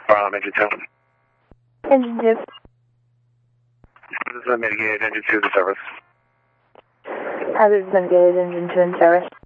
Engine 2. Engine 2. This is mitigated engine 2 to service. Hazards mitigated, engine 2 in service.